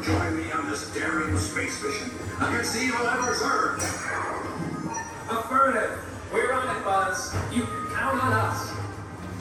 join me on this daring space mission against the evil Emperor's Earth? Affirmative.